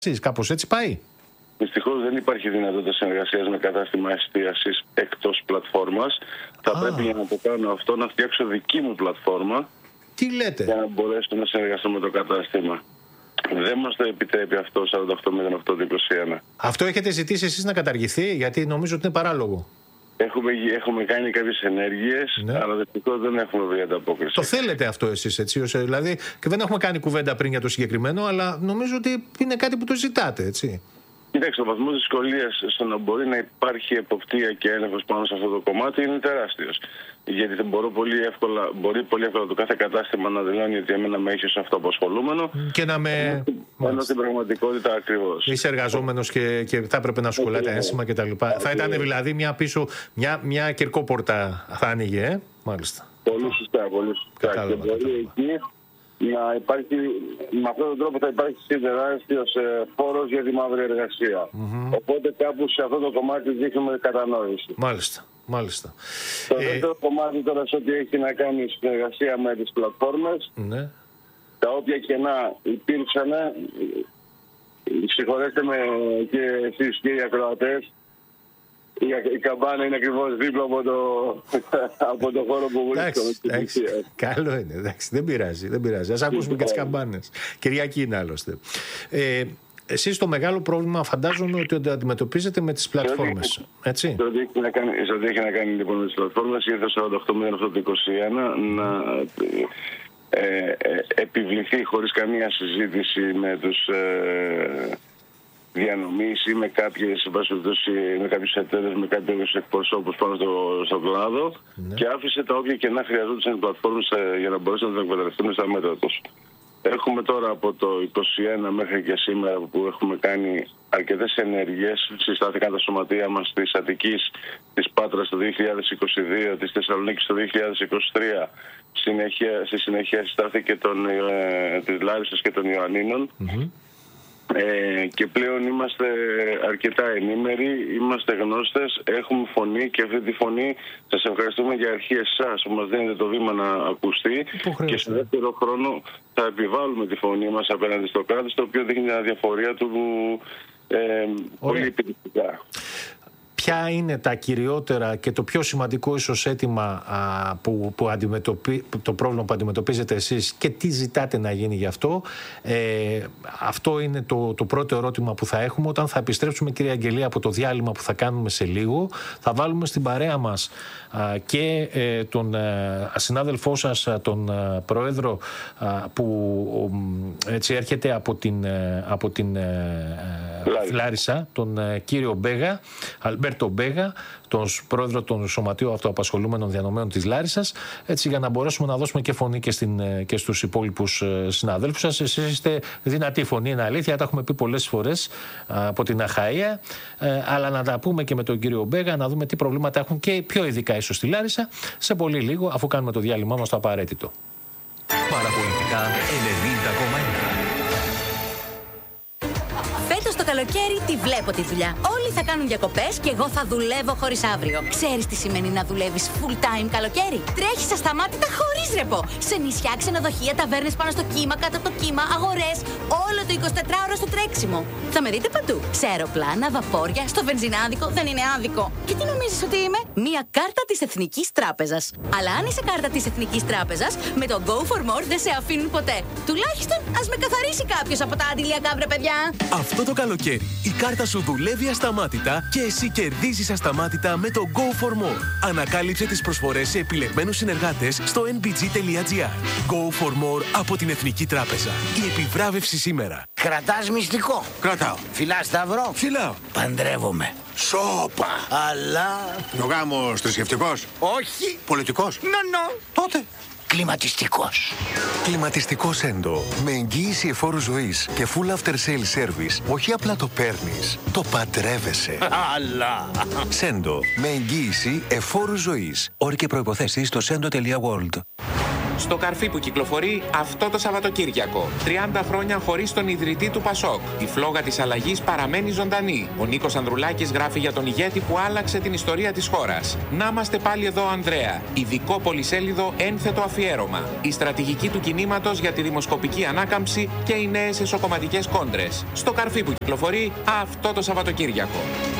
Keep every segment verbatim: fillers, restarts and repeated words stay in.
Εσείς κάπως έτσι πάει? Δυστυχώς δεν υπάρχει δυνατότητα συνεργασίας με κατάστημα εστίασης εκτός πλατφόρμας. Θα Α. πρέπει για να το κάνω αυτό να φτιάξω δική μου πλατφόρμα. Τι λέτε? Για να μπορέσω να συνεργαστώ με το κατάστημα. Δεν μας το επιτρέπει αυτό σαράντα οκτώ μηδέν οκτώ είκοσι ένα. Αυτό έχετε ζητήσει εσείς να καταργηθεί? Γιατί νομίζω ότι είναι παράλογο. Έχουμε, έχουμε κάνει κάποιες ενέργειες, ναι. αλλά δυστυχώς δεν έχουμε βρει ανταπόκριση. Το θέλετε αυτό εσείς, έτσι? Ώστε, δηλαδή, και δεν έχουμε κάνει κουβέντα πριν για το συγκεκριμένο, αλλά νομίζω ότι είναι κάτι που το ζητάτε, έτσι. Κοιτάξτε, ο βαθμός δυσκολίας στο να μπορεί να υπάρχει εποπτεία και έλεγχος πάνω σε αυτό το κομμάτι είναι τεράστιος. Γιατί δεν μπορώ πολύ εύκολα, μπορεί πολύ εύκολα το κάθε κατάστημα να δηλώνει ότι εμένα με έχει ως αυτοαπασχολούμενο. Και να με. Ενώ στην πραγματικότητα ακριβώς. Είσαι εργαζόμενος και, και θα έπρεπε να σου κολλάει τα ένσημα κτλ. Θα ήταν δηλαδή μια πίσω, μια, μια κυρκόπορτα θα άνοιγε, ε? Μάλιστα. Πολύ σωστά, πολύ σωστά. Και μπορεί εκεί να υπάρχει, με αυτόν τον τρόπο θα υπάρχει τεράστιος ε, φόρος για τη μαύρη εργασία. Mm-hmm. Οπότε κάπου σε αυτό το κομμάτι δείχνουμε κατανόηση. Μάλιστα. Μάλιστα. Το ε... δεύτερο κομμάτι τώρα σε ό,τι έχει να κάνει συνεργασία με τις πλατφόρμες, ναι. τα όποια κενά υπήρξαν, συγχωρέστε με και εσείς και οι ακροατές, η καμπάνα είναι ακριβώς δίπλα από το, από το χώρο που βρίσκομαι. Καλό είναι, εντάξει, δεν πειράζει, δεν πειράζει. Ας ακούσουμε και τις καμπάνες. Κυριακή είναι άλλωστε. Ε, εσείς το μεγάλο πρόβλημα φαντάζομαι ότι το αντιμετωπίζετε με τις πλατφόρμες, έτσι. Σε ό,τι έχει να κάνει, έχει να κάνει λοιπόν με τις πλατφόρμες, ήρθε σαράντα οκτώ μηδέν οκτώ είκοσι ένα να ε, ε, επιβληθεί χωρίς καμία συζήτηση με τους ε, διανομής ή με κάποιες με κάποιους εταίρους, με κάποιους εκπροσώπους πάνω στο, στο κλάδο, ναι. και άφησε τα όποια κενά χρειαζόντουσαν οι πλατφόρμες ε, για να μπορέσουν να τα εκμεταλλευτούν στα μέτρα τους. Έχουμε τώρα από το είκοσι ένα μέχρι και σήμερα που έχουμε κάνει αρκετές ενέργειες. Συστάθηκαν τα σωματεία μας της Αττικής, της Πάτρας το δύο χιλιάδες είκοσι δύο, της Θεσσαλονίκης το δύο χιλιάδες είκοσι τρία. Συνέχεια, στη συνέχεια συστάθηκε τον, ε, της Λάρισσας και των Ιωαννίνων. Mm-hmm. Ε, και πλέον είμαστε αρκετά ενήμεροι, είμαστε γνώστες, έχουμε φωνή και αυτή τη φωνή σας ευχαριστούμε για αρχή εσάς που μας δίνετε το βήμα να ακουστεί και σε δεύτερο χρόνο θα επιβάλλουμε τη φωνή μας απέναντι στο κράτος, το οποίο δείχνει την αδιαφορία του ε, πολύ επιτυχικά. Ποια είναι τα κυριότερα και το πιο σημαντικό ίσως αίτημα α, που, που αντιμετωπί, το πρόβλημα που αντιμετωπίζετε εσείς και τι ζητάτε να γίνει γι' αυτό? Ε, αυτό είναι το, το πρώτο ερώτημα που θα έχουμε όταν θα επιστρέψουμε, κυρία Αγγελία, από το διάλειμμα που θα κάνουμε σε λίγο. Θα βάλουμε στην παρέα μας α, και ε, τον α, συνάδελφό σας, τον α, πρόεδρο α, που έτσι έρχεται από την, από την α, Λάρισα, τον α, κύριο Μπέγα, Αλμπέρτο Μπέγα, τον πρόεδρο των Σωματείου Αυτοαπασχολούμενων Διανομέων της Λάρισσας, έτσι για να μπορέσουμε να δώσουμε και φωνή και, στην, και στους υπόλοιπους συναδέλφους σας. Εσείς είστε δυνατή φωνή, είναι αλήθεια, τα έχουμε πει πολλές φορές από την Αχαΐα, αλλά να τα πούμε και με τον κύριο Μπέγα, να δούμε τι προβλήματα έχουν και πιο ειδικά ίσως στη Λάρισα, σε πολύ λίγο, αφού κάνουμε το διάλειμμα μας το απαραίτητο. Παραπολιτικά ενενήντα κόμμα ένα. Φέτος το καλοκαίρι τη βλέπω τη δουλειά. Όλοι θα κάνουν διακοπές και εγώ θα δουλεύω χωρίς αύριο. Ξέρεις τι σημαίνει να δουλεύεις full time καλοκαίρι? Τρέχεις ασταμάτητα χωρίς ρεπό. Σε νησιά, ξενοδοχεία, ταβέρνες πάνω στο κύμα, κάτω από το κύμα, αγορές. Όλο το εικοσιτετράωρο στο τρέξιμο. Θα με δείτε παντού. Σε αεροπλάνα, βαπόρια, στο βενζινάδικο. Δεν είναι άδικο. Και τι νομίζεις ότι είμαι? Μία κάρτα της Εθνικής Τράπεζας. Αλλά αν είσαι κάρτα της Εθνικής Τράπεζας, με το Go for More δεν σε αφήνουν ποτέ. Τουλάχιστον ας με καθαρίσει κάποιος από τα αντιλιακά, βρε παιδιά. Αυτό το καλοκαίρι η κάρτα σου δουλεύει ασταμάτητα και εσύ κερδίζεις ασταμάτητα με το Go for More. Ανακάλυψε τις προσφορές σε επιλεγμένους συνεργάτες στο εν μπι τζι τελεία τζι άρ. Go for More από την Εθνική Τράπεζα. Η επιβράβευση σήμερα. Κρατάς μυστικό? Κρατάω. Φυλάς σταυρό? Φυλάω. Παντρεύομαι. Σόπα. Αλλά... Ο γάμος θρησκευτικός? Όχι. Πολιτικός? Νο, νο. Τότε. Κλιματιστικός. Κλιματιστικό Σέντο. Με εγγύηση εφόρου ζωής και full after sale service. Όχι απλά το παίρνεις, το παντρεύεσαι. Αλλά. Σέντο. Με εγγύηση εφόρου ζωής. Όροι και προϋποθέσεις στο σέντο τελεία world. Στο Καρφί που κυκλοφορεί αυτό το Σαββατοκύριακο. τριάντα χρόνια χωρίς τον ιδρυτή του Πασόκ. Η φλόγα της αλλαγής παραμένει ζωντανή. Ο Νίκος Ανδρουλάκης γράφει για τον ηγέτη που άλλαξε την ιστορία της χώρας. Να είμαστε πάλι εδώ, Ανδρέα. Ειδικό πολυσέλιδο ένθετο αφιέρωμα. Η στρατηγική του κινήματος για τη δημοσκοπική ανάκαμψη και οι νέες εσωκομματικές κόντρες. Στο Καρφί που κυκλοφορεί αυτό το Σαββατοκύριακο.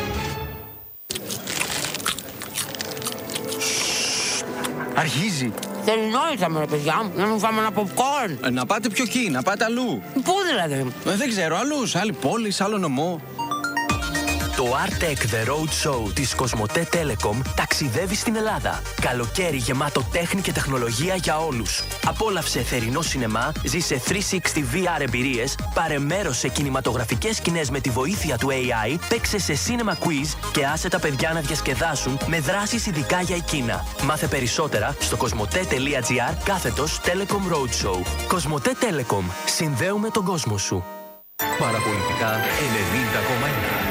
Αρχίζει. Θερινό ήρθαμε, ρε παιδιά, να μην φάμε ένα popcorn. Ε, να πάτε πιο εκεί, να πάτε αλλού. Πού δηλαδή? Ε, δεν ξέρω, αλλού, σε άλλη πόλη, σε άλλο νομό. Το Artec The Road Show της Κοσμοτέ Telecom ταξιδεύει στην Ελλάδα. Καλοκαίρι γεμάτο τέχνη και τεχνολογία για όλους. Απόλαυσε θερινό σινεμά, ζήσε τριακόσια εξήντα βι αρ εμπειρίες, πάρε μέρος σε κινηματογραφικές σκηνές με τη βοήθεια του έι άι, παίξε σε cinema quiz και άσε τα παιδιά να διασκεδάσουν με δράσεις ειδικά για εκείνα. Μάθε περισσότερα στο κοσμοτέ.gr κάθετος Telecom Roadshow. Κοσμοτέ Telecom. Συνδέουμε τον κόσμο σου. Παραπολιτικά ενενήντα κόμμα ένα.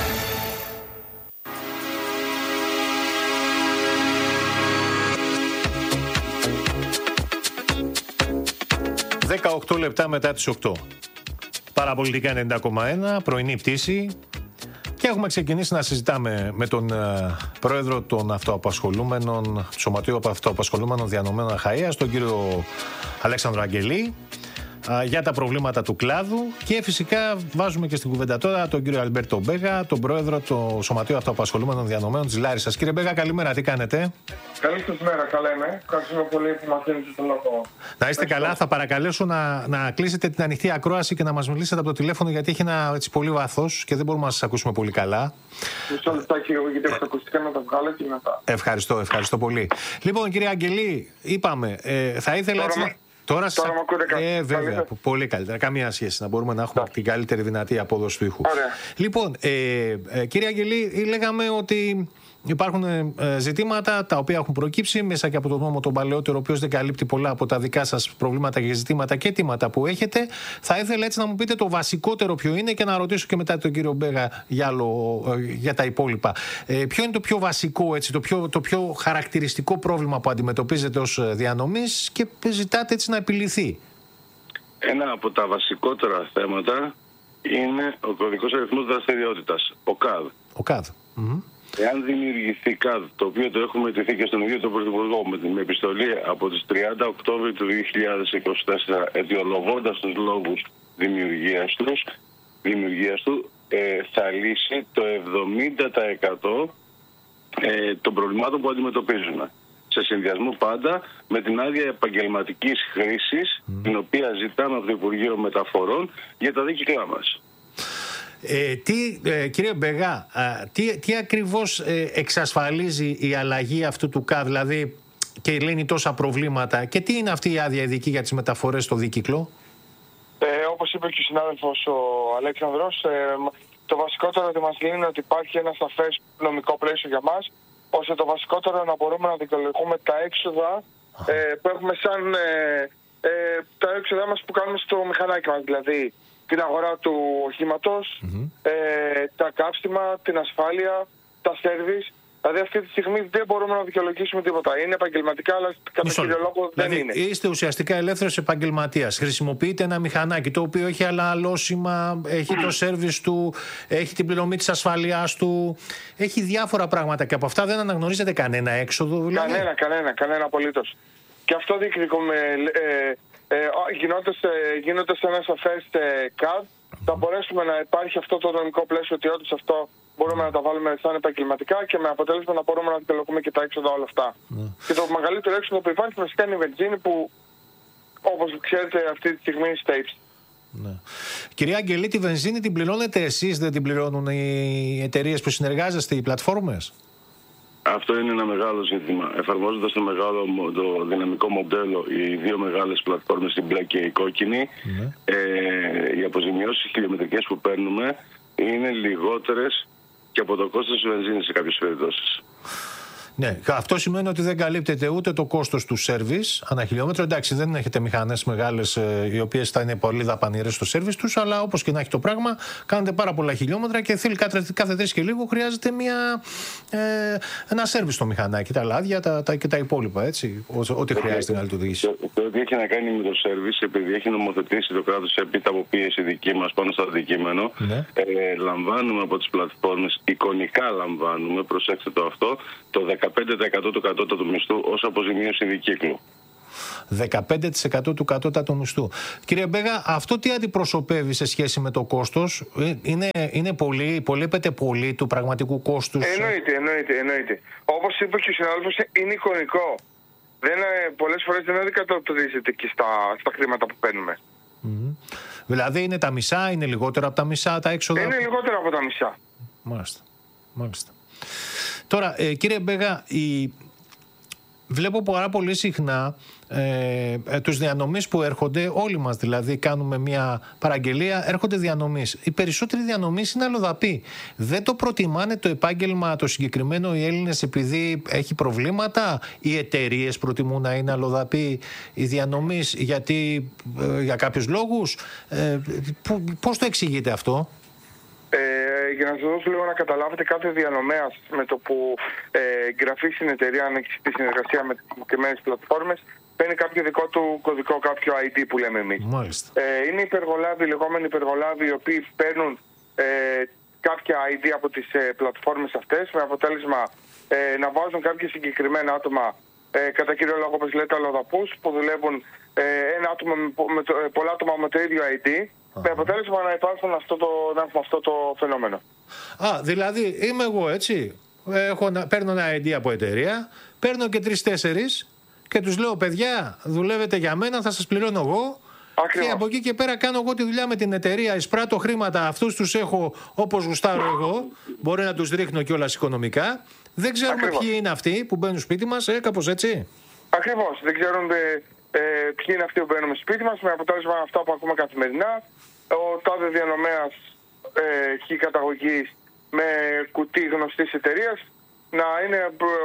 δεκαοκτώ λεπτά μετά τις οκτώ. Παραπολιτικά ενενήντα κόμμα ένα, πρωινή πτήση. Και έχουμε ξεκινήσει να συζητάμε με τον uh, πρόεδρο των αυτοαπασχολούμενων, του Σωματείου Αυτοαπασχολούμενων Διανομένων Αχαΐας, τον κύριο Αλέξανδρο Αγγελή, uh, για τα προβλήματα του κλάδου. Και φυσικά βάζουμε και στην κουβέντα τώρα τον κύριο Αλμπέρτο Μπέγα, τον πρόεδρο του Σωματείου Αυτοαπασχολούμενων Διανομένων της Λάρισσας. Κύριε Μπέγα, καλημέρα, τι κάνετε? Καλή σας μέρα, καλά είμαι. Ευχαριστούμε πολύ που μας δίνετε τον λόγο. Να είστε καλά, θα παρακαλέσω να, να κλείσετε την ανοιχτή ακρόαση και να μας μιλήσετε από το τηλέφωνο, γιατί έχει ένα έτσι πολύ βάθος και δεν μπορούμε να σας ακούσουμε πολύ καλά. Μισό λεπτάκι, γιατί έχω τα ακουστικά να τα βγάλω και μετά. Ευχαριστώ, ευχαριστώ πολύ. Λοιπόν, κύριε Αγγελή, είπαμε, ε, θα ήθελα τώρα, έτσι. Μα... Τώρα, τώρα σα... ακούτε κάτι. Ε, βέβαια, καλύτερα. Πολύ καλύτερα. Καμία σχέση. Να μπορούμε να έχουμε yeah. την καλύτερη δυνατή απόδοση του ήχου. Ωραία. Λοιπόν, ε, ε, κύριε Αγγελή, λέγαμε ότι υπάρχουν ε, ζητήματα τα οποία έχουν προκύψει μέσα και από τον νόμο τον παλαιότερο, ο οποίος δεν καλύπτει πολλά από τα δικά σας προβλήματα και ζητήματα και αιτήματα που έχετε. Θα ήθελα έτσι να μου πείτε το βασικότερο ποιο είναι και να ρωτήσω και μετά τον κύριο Μπέγα για, άλλο, για τα υπόλοιπα. Ε, ποιο είναι το πιο βασικό, έτσι, το, πιο, το πιο χαρακτηριστικό πρόβλημα που αντιμετωπίζετε ως διανομής και ζητάτε έτσι να επιλυθεί? Ένα από τα βασικότερα θέματα είναι ο κωδικός αριθμός δραστηριότητας, ο ΚΑΔ. Ο ΚΑΔ. Mm-hmm. Εάν δημιουργηθεί ΚΑΔ, το οποίο το έχουμε ετηθεί και στον ίδιο τον Πρωθυπουργό με την επιστολή από τις τριάντα Οκτώβρη του δύο χιλιάδες είκοσι τέσσερα, αιτιολογώντας τους λόγους δημιουργίας, τους, δημιουργίας του, ε, θα λύσει το εβδομήντα τοις εκατό ε, των προβλημάτων που αντιμετωπίζουμε. Σε συνδυασμό πάντα με την άδεια επαγγελματικής χρήσης, mm. την οποία ζητάμε από το Υπουργείο Μεταφορών για τα δίκυκλά μας. Ε, τι, ε, κύριε Μπεγά, ε, τι, τι ακριβώς ε, εξασφαλίζει η αλλαγή αυτού του ΚΑΔ, δηλαδή, και λύνει τόσα προβλήματα, και τι είναι αυτή η άδεια ειδική για τις μεταφορές στο δίκυκλο? Ε, όπως είπε και ο συνάδελφος ο Αλέξανδρος, ε, το βασικότερο ότι μας λύνει είναι ότι υπάρχει ένα σαφές νομικό πλαίσιο για μας, ώστε το βασικότερο να μπορούμε να δικαιολογούμε τα έξοδα ε, που έχουμε σαν ε, ε, τα έξοδα μας που κάνουμε στο μηχανάκι μας, δηλαδή την αγορά του οχήματος, mm-hmm. ε, τα καύστιμα, την ασφάλεια, τα σέρβις. Δηλαδή αυτή τη στιγμή δεν μπορούμε να δικαιολογήσουμε τίποτα. Είναι επαγγελματικά, αλλά κατά κύριο λόγο δεν δηλαδή, είναι. Είστε ουσιαστικά ελεύθερος επαγγελματίας. Χρησιμοποιείτε ένα μηχανάκι το οποίο έχει άλλα αλώσιμα, έχει το σέρβις του, έχει την πληρωμή της ασφαλείας του, έχει διάφορα πράγματα και από αυτά δεν αναγνωρίζετε κανένα έξοδο? Δηλαδή. Κανένα, κανένα, κανένα απολύτως. Και αυτό διεκδικούμε. Ε, ε, γίνοντας, ε, γίνοντας ένα σαφές ε, ΚΑΔ, θα μπορέσουμε να υπάρχει αυτό το νομικό πλαίσιο ότι όντως αυτό μπορούμε να τα βάλουμε σαν επαγγελματικά και με αποτέλεσμα να μπορούμε να δικαιολογούμε και τα έξοδα όλα αυτά. Mm. Και το μεγαλύτερο έξοδο που υπάρχει φυσικά είναι η βενζίνη που, όπως ξέρετε, αυτή τη στιγμή στα ύψη. Ναι. Κυρία Αγγελή, τη βενζίνη την πληρώνετε εσείς, δεν την πληρώνουν οι εταιρείες που συνεργάζεστε, οι πλατφόρμες? Αυτό είναι ένα μεγάλο ζήτημα. Εφαρμόζοντας το μεγάλο το δυναμικό μοντέλο, οι δύο μεγάλες πλατφόρμες, η μπλε και η κόκκινη, mm. ε, οι αποζημιώσεις χιλιομετρικές που παίρνουμε είναι λιγότερες και από το κόστος της βενζίνης σε κάποιες περιπτώσεις. Ναι, αυτό σημαίνει ότι δεν καλύπτεται ούτε το κόστος του σέρβις ανά χιλιόμετρο. Εντάξει, δεν έχετε μηχανές μεγάλες ε, οι οποίες θα είναι πολύ δαπανηρές στο σέρβις τους, αλλά όπως και να έχει το πράγμα, κάνετε πάρα πολλά χιλιόμετρα και θέλει κάθε, κάθε τρεις και λίγο χρειάζεται μια, ε, ένα σέρβις στο μηχανάκι, τα λάδια τα, τα, και τα υπόλοιπα, έτσι, ό, ό,τι χρειάζεται να λειτουργήσει. Το, το ότι έχει να κάνει με το σέρβις, επειδή έχει νομοθετήσει το κράτος επιταποποίηση δική μας πάνω στο αντικείμενο, ναι. ε, λαμβάνουμε από τις πλατφόρμες, εικονικά λαμβάνουμε, προσέξτε το αυτό, το δεκαπέντε τοις εκατό του κατώτατου μισθού ως αποζημίωση δικύκλου. δεκαπέντε τοις εκατό του κατώτατου μισθού. Κύριε Μπέγα, αυτό τι αντιπροσωπεύει σε σχέση με το κόστος? Είναι, είναι πολύ, υπολείπεται πολύ του πραγματικού κόστους? Εννοείται, εννοείται, εννοείται. Όπως είπε και ο συνάδελφος, είναι εικονικό. Δεν, πολλές φορές δεν αντικατοπτρίζεται και στα, στα χρήματα που παίρνουμε. Mm-hmm. Δηλαδή είναι τα μισά, είναι λιγότερα από τα μισά τα έξοδα? Είναι λιγότερα από τα μισά. Μάλιστα. Μάλιστα. Τώρα, ε, κύριε Μπέγα, η... βλέπω πάρα πολύ συχνά ε, ε, τους διανομείς που έρχονται, όλοι μας δηλαδή κάνουμε μια παραγγελία, έρχονται διανομείς. Οι περισσότεροι διανομείς είναι αλλοδαποί. Δεν το προτιμάνε το επάγγελμα το συγκεκριμένο οι Έλληνες επειδή έχει προβλήματα? Οι εταιρείες προτιμούν να είναι αλλοδαποί, οι διανομείς γιατί ε, για κάποιους λόγους? Ε, πώς το εξηγείτε αυτό? Ε, για να σας δώσω λίγο να καταλάβετε, κάθε διανομέας με το που ε, εγγραφεί στην εταιρεία, αν έχει στη συνεργασία με τις συγκεκριμένες πλατφόρμες, παίρνει κάποιο δικό του κωδικό, κάποιο άι ντι που λέμε εμείς. Ε, είναι υπεργολάβοι, λεγόμενοι υπεργολάβοι, οι οποίοι παίρνουν ε, κάποια άι ντι από τις ε, πλατφόρμες αυτές, με αποτέλεσμα ε, να βάζουν κάποια συγκεκριμένα άτομα, ε, κατά κύριο λόγο, όπως λέτε, αλλοδαπούς, που δουλεύουν ε, ένα άτομο με, με το, ε, πολλά άτομα με το ίδιο άι ντι. Με αποτέλεσμα να υπάρχουν αυτό το, να έχουμε αυτό το φαινόμενο. Α, δηλαδή είμαι εγώ, έτσι. Έχω, παίρνω ένα άι ντι από εταιρεία, παίρνω και τρεις-τέσσερις και τους λέω, παιδιά, δουλεύετε για μένα, θα σας πληρώνω εγώ. Ακριβώς. Και από εκεί και πέρα κάνω εγώ τη δουλειά με την εταιρεία, εισπράττω χρήματα, αυτούς τους έχω όπως γουστάρω εγώ. Μπορεί να τους ρίχνω κιόλας οικονομικά. Δεν ξέρουμε Ακριβώς. ποιοι είναι αυτοί που μπαίνουν σπίτι μας, ε, κάπως έτσι. Ακριβώς. Δεν ξέρουν ε, ποιοι είναι αυτοί που μπαίνουν σπίτι μας, με αποτέλεσμα αυτά που ακούμε καθημερινά. Ο τάδε διανομέας ε, χ καταγωγής με κουτί γνωστής εταιρείας να, είναι,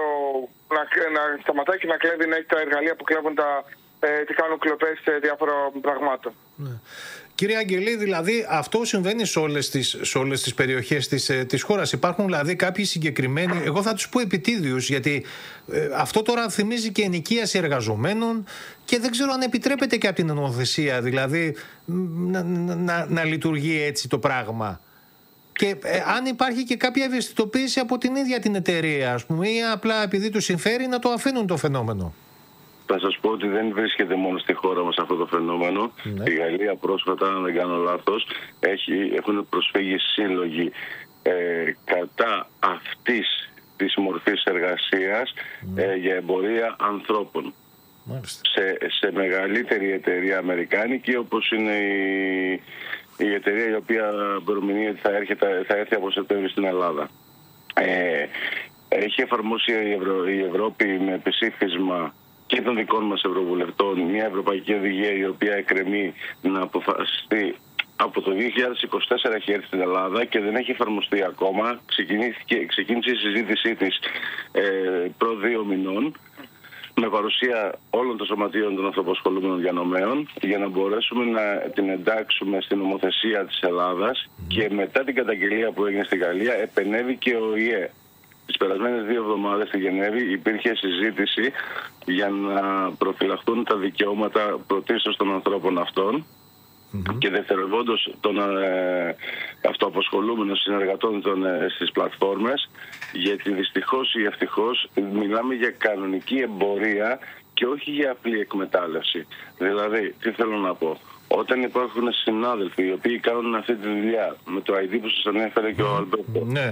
να, να σταματάει και να κλέβει, να έχει τα εργαλεία που κλέβουν τα, ε, τι κάνουν κλοπές διάφορων πραγμάτων. Ναι. Κύριε Αγγελή, δηλαδή αυτό συμβαίνει σε όλες τις, σε όλες τις περιοχές της, ε, της χώρας? Υπάρχουν δηλαδή κάποιοι συγκεκριμένοι, εγώ θα τους πω επιτίδιους, γιατί ε, αυτό τώρα θυμίζει και ενοικίαση εργαζομένων και δεν ξέρω αν επιτρέπεται και από την νομοθεσία, δηλαδή να, να, να λειτουργεί έτσι το πράγμα. Και ε, αν υπάρχει και κάποια ευαισθητοποίηση από την ίδια την εταιρεία, ας πούμε, ή απλά επειδή τους συμφέρει να το αφήνουν το φαινόμενο. Θα σας πω ότι δεν βρίσκεται μόνο στη χώρα μας αυτό το φαινόμενο. Ναι. Η Γαλλία πρόσφατα, αν δεν κάνω λάθος, έχει, έχουν προσφύγει σύλλογοι ε, κατά αυτής της μορφής εργασίας ναι. ε, για εμπορία ανθρώπων. Σε, σε μεγαλύτερη εταιρεία αμερικάνικη, όπως είναι η, η εταιρεία η οποία προμηνύει ότι θα, έρχεται, θα έρθει από Σεπτέμβρη στην Ελλάδα. Ε, έχει εφαρμόσει η, Ευρω, η Ευρώπη με ψήφισμα και των δικών μας ευρωβουλευτών μια ευρωπαϊκή οδηγία η οποία εκκρεμεί να αποφασιστεί από το δύο χιλιάδες είκοσι τέσσερα, έχει έρθει στην Ελλάδα και δεν έχει εφαρμοστεί ακόμα. Ξεκίνησε η συζήτησή της ε, προ δύο μηνών με παρουσία όλων των σωματείων των αυτοαπασχολούμενων διανομέων για να μπορέσουμε να την εντάξουμε στην νομοθεσία της Ελλάδας mm. και μετά την καταγγελία που έγινε στη Γαλλία επενέβη και ο ΙΕ. Τις περασμένες δύο εβδομάδες στη Γενέβη υπήρχε συζήτηση για να προφυλαχθούν τα δικαιώματα πρωτίστως των ανθρώπων αυτών mm-hmm. και δευτερευόντως των ε, αυτοαπασχολούμενων συνεργατών των, ε, στις πλατφόρμες, γιατί δυστυχώς ή ευτυχώς μιλάμε για κανονική εμπορία και όχι για απλή εκμετάλλευση. Δηλαδή, τι θέλω να πω. Όταν υπάρχουν συνάδελφοι οι οποίοι κάνουν αυτή τη δουλειά με το άι ντι που σας ανέφερε και ο Αλμπέρτο, ναι.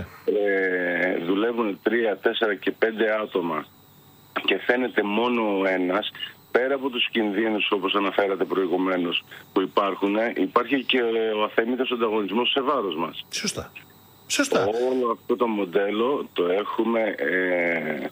ε, δουλεύουν τρία, τέσσερα και πέντε άτομα και φαίνεται μόνο ο ένας, πέρα από τους κινδύνους όπως αναφέρατε προηγουμένως που υπάρχουν, υπάρχει και ο αθέμητος ανταγωνισμός σε βάρος μας. Σωστά. Σωστά. Όλο αυτό το μοντέλο το έχουμε ε,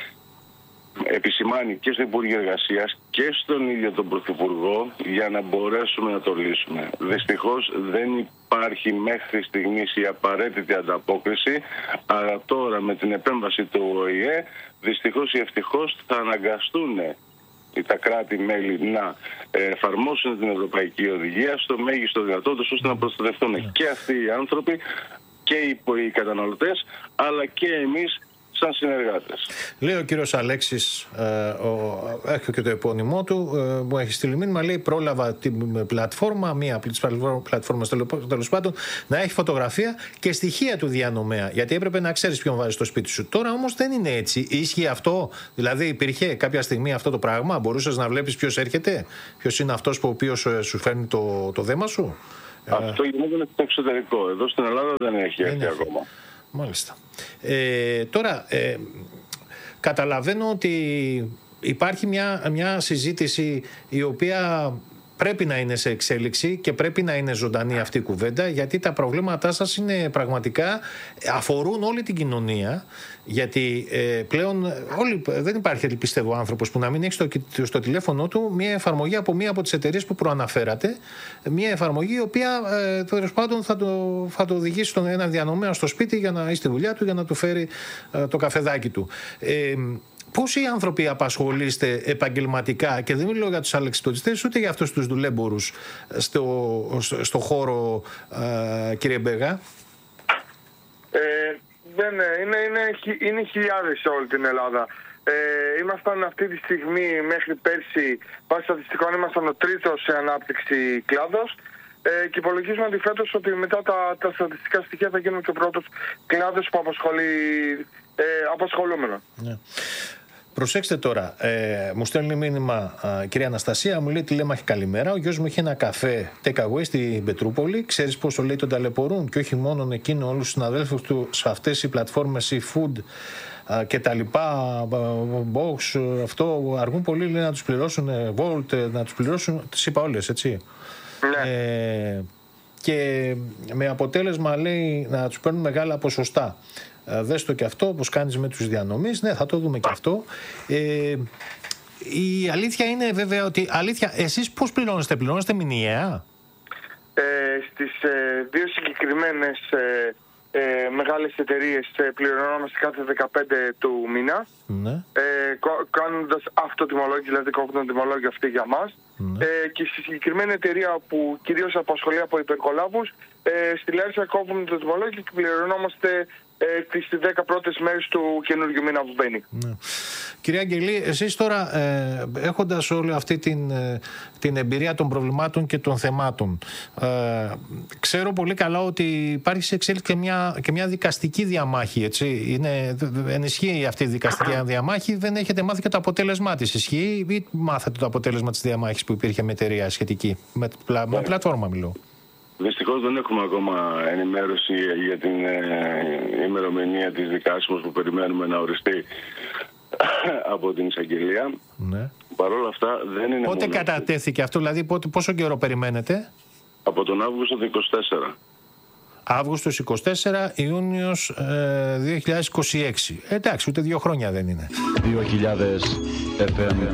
επισημάνει και στο Υπουργείο Εργασίας και στον ίδιο τον Πρωθυπουργό για να μπορέσουμε να το λύσουμε. Δυστυχώς δεν υπάρχει μέχρι στιγμής η απαραίτητη ανταπόκριση, αλλά τώρα με την επέμβαση του Ο Η Ε δυστυχώς ή ευτυχώς θα αναγκαστούν τα κράτη-μέλη να εφαρμόσουν την Ευρωπαϊκή Οδηγία στο μέγιστο δυνατό τους, ώστε να προστατευτούν και αυτοί οι άνθρωποι και οι καταναλωτές, αλλά και εμείς σαν συνεργάτες. Λέει ο κύριος Αλέξης, ε, ο, έχω και το επώνυμό του, ε, μου έχει στείλει μήνυμα, λέει πρόλαβα την πλατφόρμα, μία από τις πλατφόρμες τέλος πάντων, να έχει φωτογραφία και στοιχεία του διανομέα, γιατί έπρεπε να ξέρεις ποιον βάζεις στο σπίτι σου. Τώρα όμως δεν είναι έτσι. Ίσχυε αυτό? Δηλαδή υπήρχε κάποια στιγμή αυτό το πράγμα? Μπορούσες να βλέπεις ποιος έρχεται, ποιος είναι αυτός που ο οποίος σου φέρνει το, το δέμα σου? Αυτό γίνεται στο εξωτερικό. Εδώ στην Ελλάδα δεν έχει έρθει ακόμα. Μάλιστα. Ε, τώρα, ε, καταλαβαίνω ότι υπάρχει μια, μια συζήτηση η οποία πρέπει να είναι σε εξέλιξη και πρέπει να είναι ζωντανή αυτή η κουβέντα, γιατί τα προβλήματά σας είναι πραγματικά, αφορούν όλη την κοινωνία, γιατί ε, πλέον όλοι, δεν υπάρχει, πιστεύω, άνθρωπος που να μην έχει στο, στο τηλέφωνο του μια εφαρμογή από μια από τις εταιρείες που προαναφέρατε, μια εφαρμογή η οποία ε, τέλος πάντων θα το, θα το οδηγήσει στον ένα διανομέα στο σπίτι για να, ή στη δουλειά του για να του φέρει ε, το καφεδάκι του. Ε, Πόσοι άνθρωποι απασχολείστε επαγγελματικά, και δεν μιλώ για τους αλεξιπτωτιστές ούτε για αυτούς τους δουλέμπορους στο, στο, στο χώρο, ε, κύριε Μπέγα? Ε, δεν είναι, είναι, είναι χιλιάδες σε όλη την Ελλάδα. Ε, ήμασταν αυτή τη στιγμή μέχρι πέρσι, βάσει στατιστικών, ήμασταν ο τρίτος σε ανάπτυξη κλάδος. Ε, και υπολογίζουμε αντιφέτος ότι μετά τα, τα στατιστικά στοιχεία θα γίνουμε και ο πρώτος κλάδος που απασχολεί ε, απασχολούμενο. Ναι. Προσέξτε τώρα, ε, μου στέλνει μήνυμα ε, κυρία Αναστασία, μου λέει τηλέμαχη καλημέρα. Ο γιος μου είχε ένα καφέ take away στην Πετρούπολη. Ξέρεις πόσο, λέει, τον ταλαιπωρούν, και όχι μόνο εκείνο, όλους τους συναδέλφους του σε αυτές οι πλατφόρμες e-food ε, και τα λοιπά, box, ε, αυτό αργούν πολύ, λέει, να τους πληρώσουν, ε, Volt, ε, να τους πληρώσουν, τις είπα όλες, έτσι. Ναι. Ε, και με αποτέλεσμα, λέει, να τους παίρνουν μεγάλα ποσοστά. Ε, δες το και αυτό, όπως κάνεις με τους διανομείς. Ναι, θα το δούμε και αυτό. Ε, η αλήθεια είναι βέβαια ότι, αλήθεια, εσείς πώς πληρώνεστε, πληρώνεστε μηνιαία? Ε, στις ε, δύο συγκεκριμένες ε, ε, μεγάλες εταιρείες ε, πληρωνόμαστε κάθε δεκαπέντε του μήνα. Ναι. Ε, κάνοντας αυτοτιμολόγιο, δηλαδή κόβοντας τιμολόγιο αυτή για μας. Ναι. Ε, και στη συγκεκριμένη εταιρεία που κυρίως απασχολεί από υπερκολάβους, ε, στη Λάρισα κόβουμε το τιμολόγιο και πληρωνόμαστε ε, τις δέκα πρώτες μέρες του καινούργιου μήνα που μπαίνει. Ναι. Κυρία Αγγελή, εσείς τώρα, ε, έχοντας όλη αυτή την, ε, την εμπειρία των προβλημάτων και των θεμάτων, ε, ξέρω πολύ καλά ότι υπάρχει σε εξέλιξη και μια, και μια δικαστική διαμάχη, έτσι. Είναι, ενισχύει αυτή η δικαστική διαμάχη, δεν έχετε μάθει και το αποτέλεσμά της? Ισχύει ή μάθατε το αποτέλεσμα της διαμάχης που υπήρχε με εταιρεία σχετική, με, πλα, με πλατφόρμα μιλώ? Δυστυχώς δεν έχουμε ακόμα ενημέρωση για την ε, ημερομηνία της δικάσιμος που περιμένουμε να οριστεί από την εισαγγελία. Ναι. Παρ' όλα αυτά δεν είναι. Πότε μόνο κατατέθηκε αυτό, δηλαδή πότε, πόσο καιρό περιμένετε? Από τον Αύγουστο του είκοσι τέσσερα. Αύγουστος είκοσι τέσσερα, Ιούνιος ε, δύο χιλιάδες είκοσι έξι. Ε, εντάξει, ούτε δύο χρόνια δεν είναι. δύο χιλιάδες εφ εμ.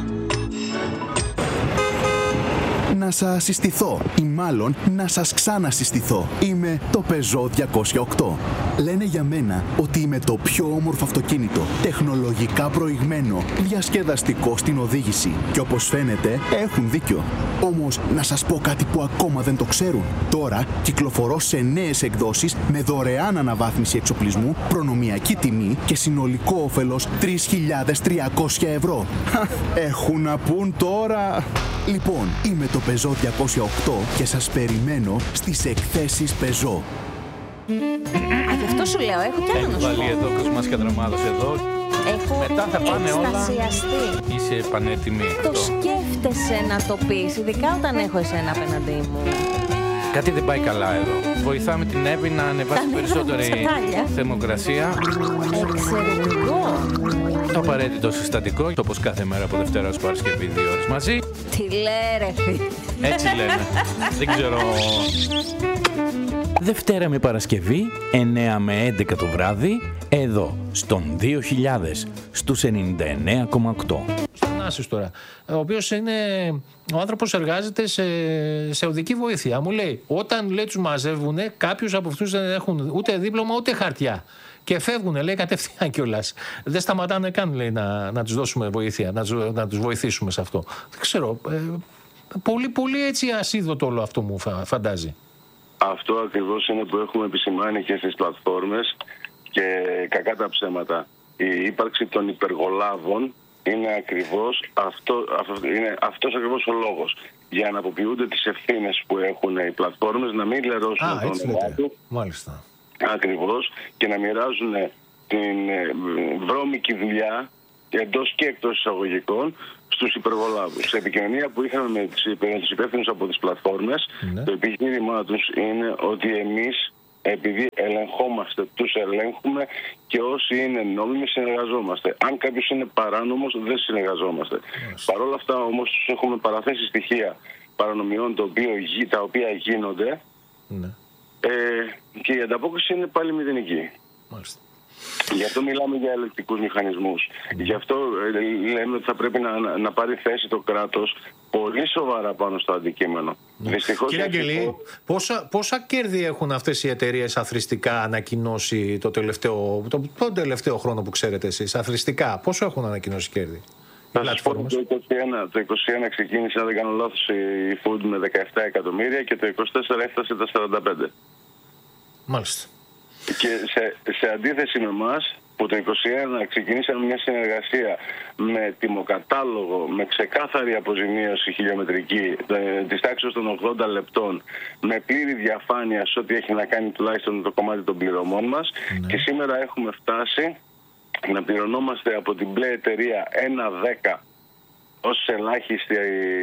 Να σας συστηθώ ή μάλλον να σας ξανασυστηθώ. Είμαι το Peugeot διακόσια οκτώ. Λένε για μένα ότι είμαι το πιο όμορφο αυτοκίνητο, τεχνολογικά προηγμένο, διασκεδαστικό στην οδήγηση. Και όπως φαίνεται έχουν δίκιο. Όμως να σας πω κάτι που ακόμα δεν το ξέρουν. Τώρα κυκλοφορώ σε νέες εκδόσεις με δωρεάν αναβάθμιση εξοπλισμού, προνομιακή τιμή και συνολικό όφελος τρεις χιλιάδες τριακόσια ευρώ. Έχουν να πούν τώρα. Λοιπόν, είμαι το Peugeot διακόσια οκτώ και σας περιμένω στις εκθέσεις Peugeot. Α, γι' αυτό σου λέω, έχω κι άλλο να σου πω. Έχει βάλει εδώ Κοσμάς Κατραμάδος εδώ. Έχω μετά θα πάνε όλα. Είσαι πανέτοιμη. Το σκέφτεσαι να το πεις, ειδικά όταν έχω εσένα απέναντί μου. Κάτι δεν πάει καλά εδώ. Βοηθάμε την Εύη να ανεβάσει περισσότερη θερμοκρασία. Εξαιρετικό. Το απαραίτητο συστατικό, όπως κάθε μέρα από Δευτέρα ως Παρασκευή, δύο ώρες μαζί. Τι λέει ρε φίλε. Έτσι λένε. Δεν ξέρω. Δευτέρα με Παρασκευή, εννέα με έντεκα το βράδυ, εδώ, στον δύο χιλιάδες, στους ενενήντα εννέα κόμμα οκτώ. Στον Θανάσης τώρα, ο οποίος είναι, ο άνθρωπος εργάζεται σε, σε οδική βοήθεια. Μου λέει, όταν λέει τους μαζεύουν, κάποιους από αυτούς δεν έχουν ούτε δίπλωμα ούτε χαρτιά. Και φεύγουν, λέει, κατευθείαν κιόλας. Δεν σταματάνε καν, λέει, να, να τους δώσουμε βοήθεια, να, να τους βοηθήσουμε σε αυτό. Δεν ξέρω. Ε, πολύ, πολύ έτσι ασίδωτο όλο αυτό μου φαντάζει. Αυτό ακριβώς είναι που έχουμε επισημάνει και στις πλατφόρμες και κακά τα ψέματα. Η ύπαρξη των υπεργολάβων είναι ακριβώς αυτό, αυτό, είναι αυτός ακριβώς ο λόγος. Για να αποποιούνται τις ευθύνες που έχουν οι πλατφόρμες, να μην λερώσουν Α, τον όνομά του. Μάλιστα. Ακριβώς, και να μοιράζουν την βρώμικη δουλειά εντός και εκτός εισαγωγικών στους υπεργολάβους. Σε επικοινωνία που είχαμε με τους υπεύθυνους από τις πλατφόρμες, ναι. Το επιχείρημά τους είναι ότι εμείς, επειδή ελεγχόμαστε, τους ελέγχουμε και όσοι είναι νόμιμοι συνεργαζόμαστε. Αν κάποιος είναι παράνομος, δεν συνεργαζόμαστε. Yes. Παρ' όλα αυτά όμως τους έχουμε παραθέσει στοιχεία παρανομιών το οποίο, τα οποία γίνονται, ναι. ε, και η ανταπόκριση είναι πάλι μηδενική. Μάλιστα. Γι' αυτό μιλάμε για ελεκτικούς μηχανισμούς. Mm. Γι' αυτό ε, λέμε ότι θα πρέπει να, να, να πάρει θέση το κράτος πολύ σοβαρά πάνω στο αντικείμενο. Mm. Δυστυχώς, κύριε Αγγελή, αυτό... πόσα, πόσα κέρδη έχουν αυτές οι εταιρείες αθροιστικά ανακοινώσει το τελευταίο, το, το τελευταίο χρόνο που ξέρετε εσείς? Αθροιστικά, πόσο έχουν ανακοινώσει κέρδη? Θα σας πω ότι το είκοσι ένα, το είκοσι ένα ξεκίνησε, αν δεν κάνω λάθος, η Food με δεκαεπτά εκατομμύρια και το είκοσι τέσσερα έφτασε τα σαράντα πέντε. Μάλιστα. Και σε, σε αντίθεση με εμάς, που το είκοσι ένα ξεκινήσαμε μια συνεργασία με τιμοκατάλογο, με ξεκάθαρη αποζημίωση χιλιομετρική της τάξης των ογδόντα λεπτών, με πλήρη διαφάνεια σε ό,τι έχει να κάνει τουλάχιστον το κομμάτι των πληρωμών μας, ναι. Και σήμερα έχουμε φτάσει να πληρωνόμαστε από την μπλε εταιρεία ένα δέκα ως ελάχιστη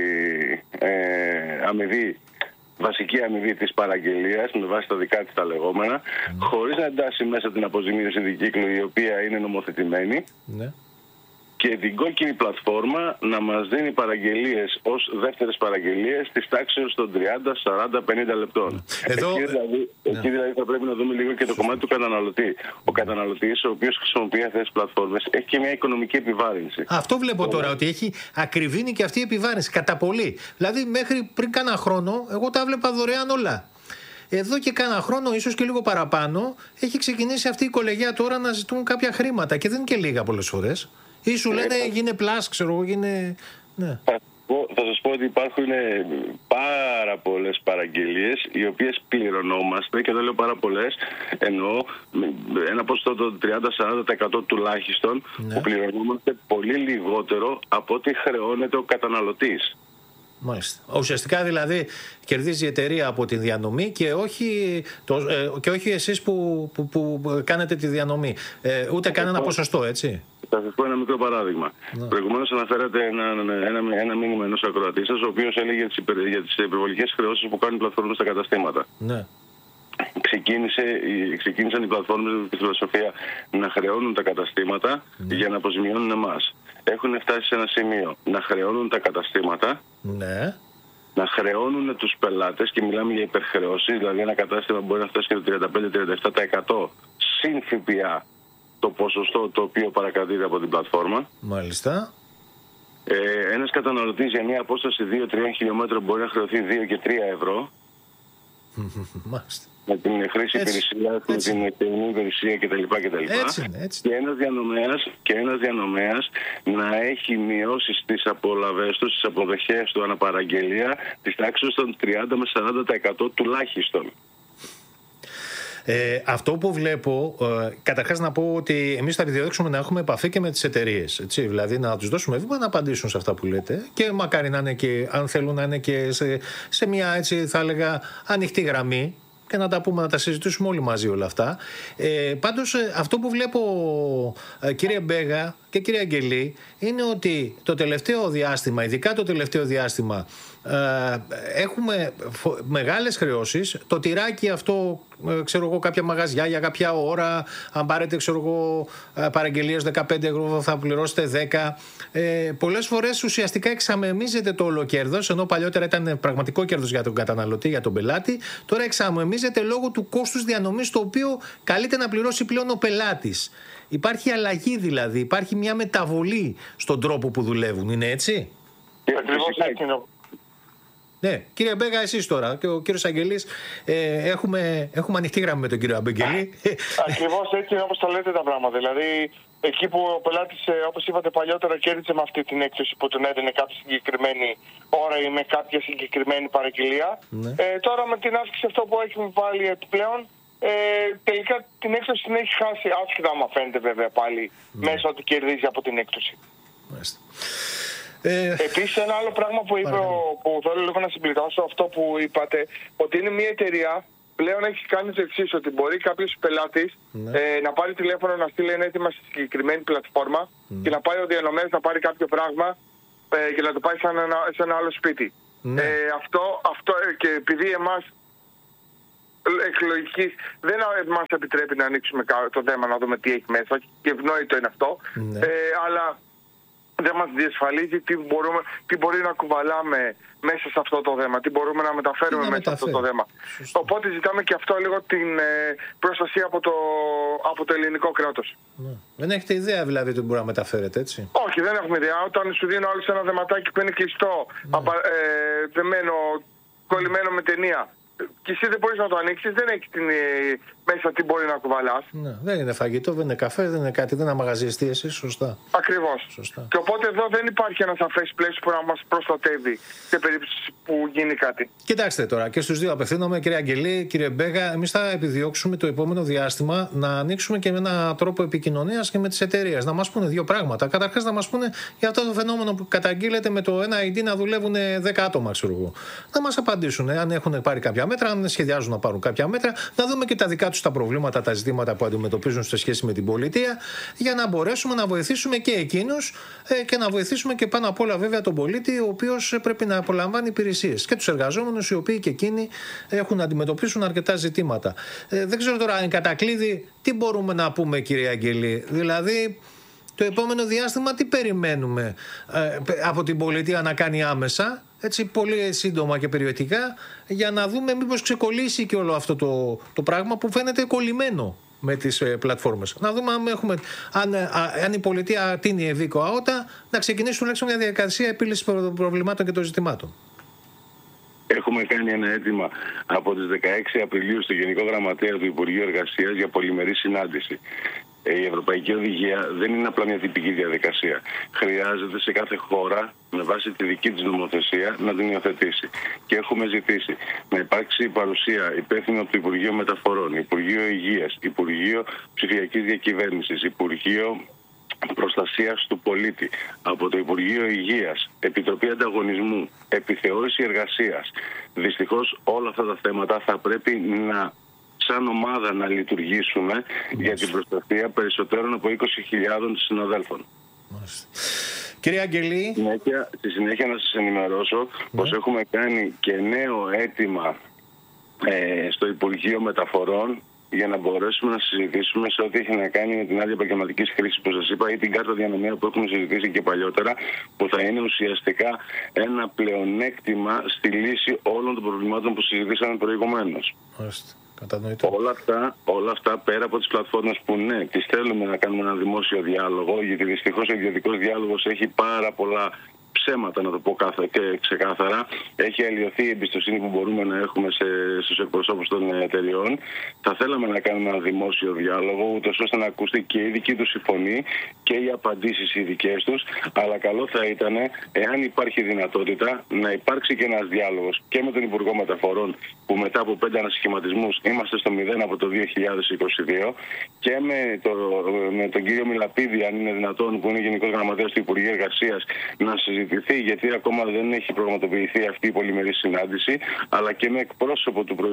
ε, αμοιβή, βασική αμοιβή της παραγγελίας, με βάση τα δικά της τα λεγόμενα, mm. χωρίς να εντάσσει μέσα την αποζημίωση δικύκλου, η οποία είναι νομοθετημένη, mm. και την κόκκινη πλατφόρμα να μας δίνει παραγγελίες ως δεύτερες παραγγελίες της τάξης των τριάντα, σαράντα, πενήντα λεπτών. Εδώ... Εκεί, δηλαδή, yeah. εκεί δηλαδή θα πρέπει να δούμε λίγο και το κομμάτι του καταναλωτή. Ο καταναλωτής, ο οποίος χρησιμοποιεί αυτές τις πλατφόρμες, έχει και μια οικονομική επιβάρυνση. Αυτό βλέπω τώρα, ότι έχει ακριβήνει και αυτή η επιβάρυνση κατά πολύ. Δηλαδή μέχρι πριν κάνα χρόνο εγώ τα βλέπα δωρεάν όλα. Εδώ και κάνα χρόνο, ίσως και λίγο παραπάνω, έχει ξεκινήσει αυτή η κολεγιά τώρα να ζητούν κάποια χρήματα, και δεν είναι και λίγα πολλές φορές. Ή σου λένε ε, γίνε πλάς, ξέρω εγώ, γίνε... Ναι. Θα, θα σας πω ότι υπάρχουν πάρα πολλές παραγγελίες οι οποίες πληρωνόμαστε, και δεν λέω πάρα πολλές, εννοώ ένα ποσοστό το τριάντα με σαράντα τοις εκατό τουλάχιστον, ναι. Που πληρωνόμαστε πολύ λιγότερο από ό,τι χρεώνεται ο καταναλωτής. Μάλιστα. Ουσιαστικά δηλαδή κερδίζει η εταιρεία από τη διανομή και όχι, το, ε, και όχι εσείς που, που, που κάνετε τη διανομή. Ε, ούτε κανένα ποσοστό, έτσι. Θα σας πω ένα μικρό παράδειγμα. Ναι. Προηγουμένως αναφέρατε ένα, ένα, ένα μήνυμα ενός ακροατή σας, ο οποίος έλεγε για τις, υπερ, για τις υπερβολικές χρεώσεις που κάνουν οι πλατφόρμες στα καταστήματα. Ναι. Ξεκίνησε, ξεκίνησαν οι πλατφόρμες με τη φιλοσοφία να χρεώνουν τα καταστήματα, ναι. Για να αποζημιώνουν εμάς. Έχουν φτάσει σε ένα σημείο να χρεώνουν τα καταστήματα, ναι. Να χρεώνουν τους πελάτες, και μιλάμε για υπερχρεώσεις, δηλαδή ένα κατάστημα μπορεί να φτάσει και το τριάντα πέντε με τριάντα επτά τοις εκατό συν ΦΠΑ το ποσοστό το οποίο παρακρατείται από την πλατφόρμα. Μάλιστα. Ε, ένας καταναλωτής για μια απόσταση δύο με τρία χιλιόμετρα μπορεί να χρεωθεί δύο και τρία ευρώ. Μάλιστα. Με την χρήση υπηρεσία, με την εκτελεστική υπηρεσία κτλ. Έτσι, έτσι. Και ένας διανομέας, και ένας διανομέας να έχει μειώσει στις απολαβές του, στις αποδοχές του αναπαραγγελία, της τάξης των τριάντα με σαράντα τοις εκατό τουλάχιστον. Ε, αυτό που βλέπω, ε, καταρχάς να πω ότι εμείς θα επιδιώξουμε να έχουμε επαφή και με τις εταιρείες. Έτσι, δηλαδή να τους δώσουμε βήμα να απαντήσουν σε αυτά που λέτε, και μακάρι να είναι και, αν θέλουν, να είναι και σε, σε μια, έτσι θα έλεγα, ανοιχτή γραμμή, και να τα πούμε, να τα συζητήσουμε όλοι μαζί όλα αυτά. Ε, πάντως αυτό που βλέπω, ε, κύριε Μπέγα και κύριε Αγγελή, είναι ότι το τελευταίο διάστημα, ειδικά το τελευταίο διάστημα, ε, έχουμε φο- μεγάλες χρεώσεις. Το τυράκι αυτό, ε, ξέρω εγώ, κάποια μαγαζιά για κάποια ώρα, αν πάρετε, ξέρω εγώ, ε, παραγγελίες δεκαπέντε ευρώ θα πληρώσετε δέκα. Ε, πολλές φορές ουσιαστικά εξαμεμίζεται το όλο κέρδος, ενώ παλιότερα ήταν πραγματικό κέρδος για τον καταναλωτή, για τον πελάτη. Τώρα εξαμεμίζεται λόγω του κόστους διανομής, το οποίο καλείται να πληρώσει πλέον ο πελάτης. Υπάρχει αλλαγή δηλαδή, υπάρχει μια μεταβολή στον τρόπο που δουλεύουν, είναι έτσι? Ακριβώς έτσι είναι. Ναι, κύριε Μπέγα, εσείς τώρα και ο κύριος Αγγελής, ε, έχουμε, έχουμε ανοιχτή γραμμή με τον κύριο Αγγελή. Ακριβώς έτσι είναι όπως τα λέτε τα πράγματα. Δηλαδή, εκεί που ο πελάτης, όπως είπατε παλιότερα, κέρδισε με αυτή την έκπτωση που τον έδινε κάποια συγκεκριμένη ώρα ή με κάποια συγκεκριμένη παραγγελία. Ναι. Ε, τώρα με την αύξηση αυτό που έχουμε βάλει επιπλέον, ε, τελικά την έκπτωση την έχει χάσει, άσχετα άμα φαίνεται βέβαια πάλι ναι. μέσα ότι κερδίζει από την έκπτωση. Μάλιστα. Ε... Επίσης ένα άλλο πράγμα που, είπε, που θέλω λίγο να συμπληρώσω αυτό που είπατε, ότι είναι μια εταιρεία πλέον έχει κάνει το εξής, ότι μπορεί κάποιος πελάτης ναι. ε, να πάρει τηλέφωνο, να στείλει ένα αίτημα στη συγκεκριμένη πλατφόρμα ναι. και να πάει ο διανομέας να πάρει κάποιο πράγμα ε, και να το πάει σε ένα, σε ένα άλλο σπίτι. Ναι. Ε, αυτό, αυτό και επειδή εμάς εκ λογικής δεν μας επιτρέπει να ανοίξουμε το θέμα, να δούμε τι έχει μέσα και ευνόητο είναι αυτό, ναι. ε, αλλά δεν μας διασφαλίζει τι, μπορούμε, τι μπορεί να κουβαλάμε μέσα σε αυτό το θέμα, τι μπορούμε να μεταφέρουμε μέσα σε αυτό το θέμα. Σωστό. Οπότε ζητάμε και αυτό λίγο την ε, προστασία από το, από το ελληνικό κράτος. Ναι. Δεν έχετε ιδέα δηλαδή ότι μπορεί να μεταφέρετε, έτσι? Όχι, δεν έχουμε ιδέα. Όταν σου δίνω άλλο ένα δεματάκι που είναι κλειστό, ναι. απα, ε, δεμένο, κολλημένο με ταινία, και εσύ δεν μπορείς να το ανοίξεις, δεν έχεις την, ε, μέσα τι μπορεί να κουβαλάς. Ναι, δεν είναι φαγητό, δεν είναι καφέ, δεν είναι κάτι, δεν είναι μαγαζιστή εσύ, σωστά. Ακριβώς. Σωστά. Και οπότε εδώ δεν υπάρχει ένα σαφές πλαίσιο που να μας προστατεύει σε περίπτωση που γίνει κάτι. Κοιτάξτε τώρα, και στους δύο απευθύνομαι, κύριε Αγγελή, κύριε Μπέγα, εμείς θα επιδιώξουμε το επόμενο διάστημα να ανοίξουμε και με έναν τρόπο επικοινωνίας και με τις εταιρείες. Να μας πούνε δύο πράγματα. Καταρχάς, να μας πούνε για αυτό το φαινόμενο που καταγγείλεται με το εν άι ντι να δουλεύουν δέκα άτομα, ξέρω εγώ. Να μας απαντήσουν αν έχουν πάρει κάποια μέτρα, αν σχεδιάζουν να πάρουν κάποια μέτρα, να δούμε και τα δικά τους τα προβλήματα, τα ζητήματα που αντιμετωπίζουν σε σχέση με την πολιτεία, για να μπορέσουμε να βοηθήσουμε και εκείνους ε, και να βοηθήσουμε και πάνω απ' όλα βέβαια τον πολίτη, ο οποίος πρέπει να απολαμβάνει υπηρεσίες, και τους εργαζόμενους, οι οποίοι και εκείνοι έχουν να αντιμετωπίσουν αρκετά ζητήματα. Ε, δεν ξέρω τώρα, εν κατακλείδη, τι μπορούμε να πούμε, κύριε Αγγελή, δηλαδή. Το επόμενο διάστημα τι περιμένουμε ε, από την πολιτεία να κάνει άμεσα, έτσι πολύ σύντομα και περιοδικά, για να δούμε μήπως ξεκολλήσει και όλο αυτό το, το πράγμα που φαίνεται κολλημένο με τις ε, πλατφόρμες. Να δούμε αν, έχουμε, αν, α, αν η πολιτεία τίνει ευήκο αότα, να ξεκινήσει τουλάχιστον μια διαδικασία επίλυσης προβλημάτων και των ζητημάτων. Έχουμε κάνει ένα αίτημα από τις δεκαέξι Απριλίου στο Γενικό Γραμματέα του Υπουργείου Εργασίας για πολυμερή συνάντηση. Η Ευρωπαϊκή Οδηγία δεν είναι απλά μια τυπική διαδικασία. Χρειάζεται σε κάθε χώρα, με βάση τη δική της νομοθεσία, να την υιοθετήσει. Και έχουμε ζητήσει να υπάρξει παρουσία υπεύθυνο από το Υπουργείο Μεταφορών, Υπουργείο Υγείας, Υπουργείο Ψηφιακής Διακυβέρνησης, Υπουργείο Προστασίας του Πολίτη, από το Υπουργείο Υγείας, Επιτροπή Ανταγωνισμού, Επιθεώρηση Εργασίας. Δυστυχώς όλα αυτά τα θέματα θα πρέπει να σαν ομάδα να λειτουργήσουμε mm. για την προστασία περισσότερων από είκοσι χιλιάδων συναδέλφων. Μάλιστα. Κύριε Αγγελή. Στη συνέχεια, στη συνέχεια να σας ενημερώσω mm. πως έχουμε κάνει και νέο αίτημα ε, στο Υπουργείο Μεταφορών για να μπορέσουμε να συζητήσουμε σε ό,τι έχει να κάνει με την άδεια επαγγελματικής χρήσης που σας είπα ή την κάρτα διανομέα που έχουμε συζητήσει και παλιότερα, που θα είναι ουσιαστικά ένα πλεονέκτημα στη λύση όλων των προβλημάτων που συζητήσαμε προηγουμένως. Όλα αυτά, όλα αυτά πέρα από τις πλατφόρμες που ναι, τις θέλουμε να κάνουμε ένα δημόσιο διάλογο, γιατί δυστυχώς ο ιδιωτικός διάλογος έχει πάρα πολλά ψέματα, να το πω κάθε και ξεκάθαρα. Έχει αλλοιωθεί η εμπιστοσύνη που μπορούμε να έχουμε σε, στους εκπροσώπους των εταιριών. Θα θέλαμε να κάνουμε ένα δημόσιο διάλογο, ούτως ώστε να ακουστεί και η δική τους η φωνή και οι απαντήσεις οι δικές τους. Αλλά καλό θα ήταν, εάν υπάρχει δυνατότητα, να υπάρξει και ένας διάλογος και με τον Υπουργό Μεταφορών, που μετά από πέντε ανασχηματισμούς είμαστε στο μηδέν από το δύο χιλιάδες είκοσι δύο, και με, το, με τον κύριο Μιλαπίδη, αν είναι δυνατόν, που είναι Γενικός Γραμματέας του Υπουργείου Εργασίας, να συζητηθεί, γιατί ακόμα δεν έχει προγραμματοποιηθεί αυτή η πολυμερή συνάντηση, αλλά και με εκπρόσωπο του, προ...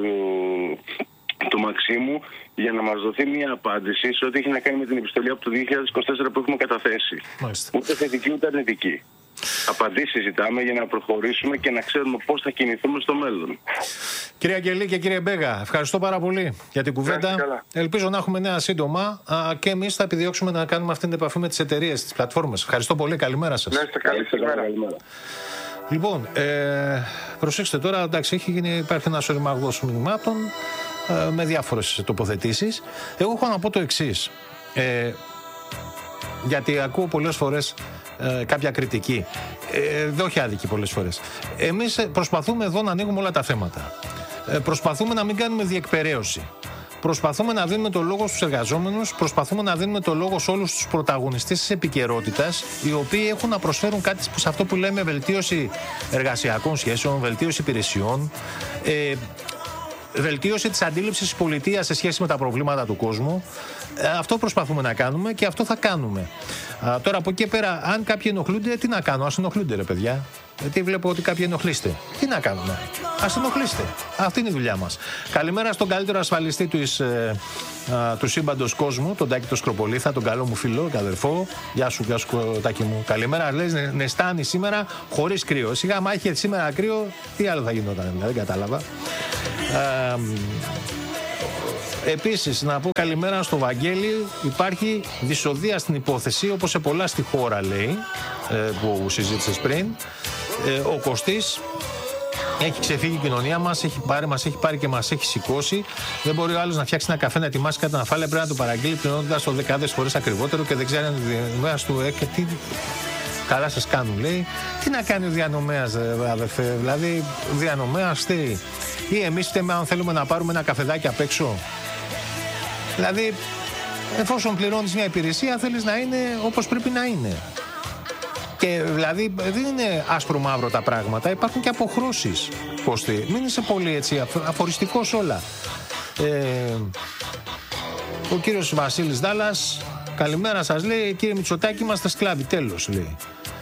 του Μαξίμου, για να μας δοθεί μια απάντηση σε ό,τι έχει να κάνει με την επιστολή από το δύο χιλιάδες είκοσι τέσσερα που έχουμε καταθέσει. Μάλιστα. Ούτε θετική ούτε αρνητική. Απαντήσεις ζητάμε για να προχωρήσουμε και να ξέρουμε πώς θα κινηθούμε στο μέλλον. Κύριε Αγγελή και κύριε Μπέγα, ευχαριστώ πάρα πολύ για την κουβέντα. Ελπίζω να έχουμε νέα σύντομα και εμείς θα επιδιώξουμε να κάνουμε αυτή την επαφή με τις εταιρείες, τις πλατφόρμες. Ευχαριστώ πολύ. Καλημέρα σας. Ναι, είστε καλή. Καλημέρα. Λοιπόν, ε, προσέξτε τώρα, εντάξει, έχει γίνει, υπάρχει ένα σωρημαγδός μηνυμάτων ε, με διάφορες τοποθετήσεις. Εγώ έχω να πω το εξής. Ε, γιατί ακούω πολλές φορές ε, κάποια κριτική. Ε, δεν όχι άδικη πολλές φορές. Εμείς προσπαθούμε εδώ να ανοίγουμε όλα τα θέματα. Ε, προσπαθούμε να μην κάνουμε διεκπεραίωση. Προσπαθούμε να δίνουμε το λόγο στους εργαζόμενους, προσπαθούμε να δίνουμε το λόγο σε όλους τους πρωταγωνιστές της επικαιρότητας, οι οποίοι έχουν να προσφέρουν κάτι σε αυτό που λέμε βελτίωση εργασιακών σχέσεων, βελτίωση υπηρεσιών, ε, βελτίωση της αντίληψης της πολιτείας σε σχέση με τα προβλήματα του κόσμου. Ε, αυτό προσπαθούμε να κάνουμε και αυτό θα κάνουμε. Α, τώρα από εκεί πέρα, αν κάποιοι ενοχλούνται, τι να κάνω, ας ενοχλούνται ρε παιδιά. Γιατί βλέπω ότι κάποιοι ενοχλείστε. Τι να κάνουμε. Ας ενοχλείστε. Αυτή είναι η δουλειά μας. Καλημέρα στον καλύτερο ασφαλιστή του, ε, ε, του σύμπαντος κόσμου, τον Τάκη το Σκροπολίθα, τον καλό μου φίλο και αδερφό. Γεια σου, γεια σου Τάκη μου. Καλημέρα. Λες νεστάνει σήμερα χωρίς κρύο. Σιγά, άμα είχε σήμερα κρύο, τι άλλο θα γινόταν, δηλαδή, δεν κατάλαβα. Ε, Επίσης, να πω καλημέρα στο Βαγγέλη. Υπάρχει δυσοδεία στην υπόθεση, όπως σε πολλά στη χώρα, λέει, που συζήτησες πριν. Ο Κωστής έχει ξεφύγει η κοινωνία μας, έχει πάρει, μας έχει πάρει και μας έχει σηκώσει. Δεν μπορεί ο άλλος να φτιάξει ένα καφέ, να ετοιμάσει κάτι να φάει, πρέπει να το παραγγείλει πληρώνοντας το δεκάδες φορές ακριβότερο και δεν ξέρει αν είναι διανομέας του. Ε, και τι καλά σας κάνουν, λέει. Τι να κάνει ο διανομέας, αδερφέ, δηλαδή διανομέας τι. Ή εμείς φταίμε αν θέλουμε να πάρουμε ένα καφεδάκι απ' έξω. Δηλαδή, εφόσον πληρώνεις μια υπηρεσία, θέλεις να είναι όπως πρέπει να είναι. Και δηλαδή δεν είναι άσπρο-μαύρο τα πράγματα, υπάρχουν και αποχρώσεις. Κώστη, μην είσαι πολύ έτσι αφοριστικός όλα. Ε, ο κύριος Βασίλης Δάλλας, καλημέρα σας, λέει, κύριε Μητσοτάκη, είμαστε σκλάβοι, τέλος, λέει.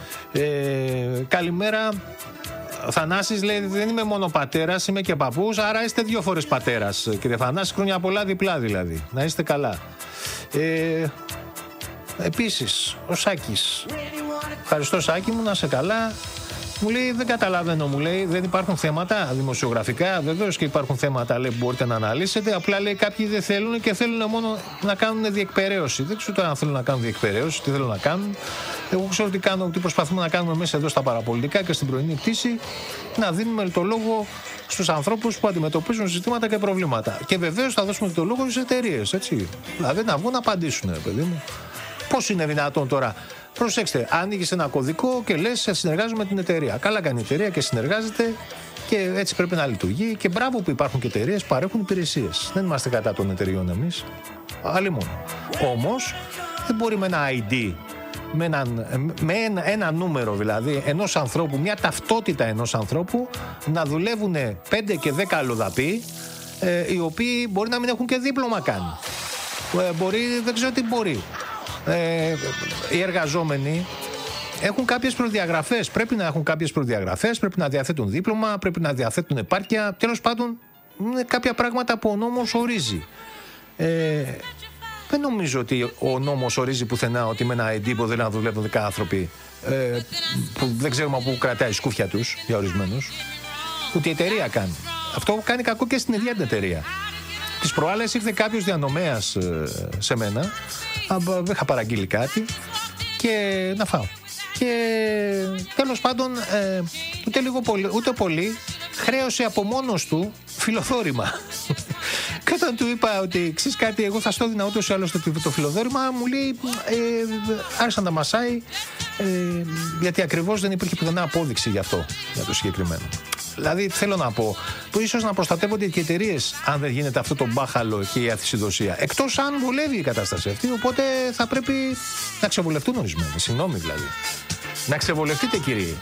Ε, καλημέρα. Θανάσης, λέει, δεν είμαι μόνο πατέρας, είμαι και παππούς, άρα είστε δύο φορές πατέρας, κύριε Θανάση, χρόνια πολλά διπλά δηλαδή. Να είστε καλά. Ε, επίσης, ο Σάκης. Ευχαριστώ Σάκη μου, να είσαι καλά. Μου λέει, δεν καταλαβαίνω, μου λέει, δεν υπάρχουν θέματα δημοσιογραφικά. Βεβαίως και υπάρχουν θέματα, λέει, που μπορείτε να αναλύσετε. Απλά, λέει, κάποιοι δεν θέλουν και θέλουν μόνο να κάνουν διεκπεραίωση. Δεν ξέρω τώρα αν θέλουν να κάνουν διεκπεραίωση, τι θέλουν να κάνουν. Εγώ ξέρω τι, κάνω, τι προσπαθούμε να κάνουμε μέσα εδώ στα παραπολιτικά και στην πρωινή πτήση. Να δίνουμε το λόγο στους ανθρώπους που αντιμετωπίζουν ζητήματα και προβλήματα. Και βεβαίως θα δώσουμε το λόγο στις εταιρείες, έτσι. Δηλαδή να βγουν να απαντήσουν, παιδί μου. Πώς είναι δυνατόν τώρα. Προσέξτε, ανοίγεις ένα κωδικό και λες συνεργάζομαι με την εταιρεία. Καλά κάνει η εταιρεία και συνεργάζεται και έτσι πρέπει να λειτουργεί. Και μπράβο που υπάρχουν και εταιρείες που παρέχουν υπηρεσίες. Δεν είμαστε κατά των εταιρειών εμείς. Άλλη μόνο. Όμως δεν μπορεί με ένα άι ντι, με, έναν, με ένα, ένα νούμερο δηλαδή ενός ανθρώπου, μια ταυτότητα ενός ανθρώπου, να δουλεύουν πέντε και δέκα αλλοδαποί, ε, οι οποίοι μπορεί να μην έχουν και δίπλωμα καν. Ε, μπορεί, δεν ξέρω τι μπορεί. Ε, οι εργαζόμενοι έχουν κάποιες προδιαγραφές. Πρέπει να έχουν κάποιες προδιαγραφές, πρέπει να διαθέτουν δίπλωμα, πρέπει να διαθέτουν επάρκεια. Τέλος πάντων, είναι κάποια πράγματα που ο νόμος ορίζει. Ε, δεν νομίζω ότι ο νόμος ορίζει πουθενά ότι με ένα άι ντι δεν να δουλεύουν δέκα άνθρωποι, ε, που δεν ξέρουμε από πού κρατάει η σκούφια τους για ορισμένους. Ούτε η εταιρεία κάνει. Αυτό κάνει κακό και στην ίδια την εταιρεία. Τις προάλλες ήρθε κάποιος διανομέας ε, σε μένα. Δεν είχα παραγγείλει κάτι και να φάω. Και τέλος πάντων, ε, ούτε, λίγο πολύ, ούτε πολύ, χρέωσε από μόνος του φιλοθόρημα. Και όταν του είπα ότι ξέρεις κάτι, εγώ θα στο έδινα ούτως ή άλλως το, το φιλοθόρημα, μου λέει, ε, άρχισε να τα μασάει, ε, γιατί ακριβώς δεν υπήρχε πουθενά απόδειξη για αυτό, για το συγκεκριμένο. Δηλαδή θέλω να πω, που ίσως να προστατεύονται και οι εταιρείες αν δεν γίνεται αυτό το μπάχαλο και η αθυσιδοσία. Εκτός αν βολεύει η κατάσταση αυτή, οπότε θα πρέπει να ξεβολευτούν ορισμένοι. Συγγνώμη δηλαδή. Να ξεβολευτείτε, κύριοι.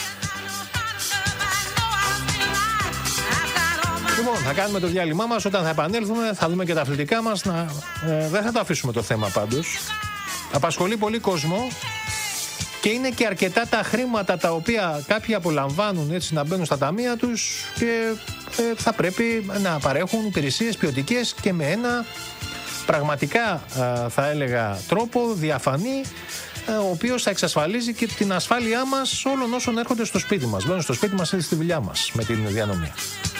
Λοιπόν, θα κάνουμε το διάλειμμά μας. Όταν θα επανέλθουμε, θα δούμε και τα αθλητικά μας. Να, ε, δεν θα το αφήσουμε το θέμα πάντως. Απασχολεί πολύ κόσμο. Και είναι και αρκετά τα χρήματα τα οποία κάποιοι απολαμβάνουν έτσι να μπαίνουν στα ταμεία τους και ε, θα πρέπει να παρέχουν υπηρεσίες ποιοτικές και με ένα πραγματικά ε, θα έλεγα τρόπο διαφανή, ε, ο οποίος θα εξασφαλίζει και την ασφάλειά μας όλων όσων έρχονται στο σπίτι μας. Μπαίνουν στο σπίτι μας ή στη δουλειά μας με την διανομή.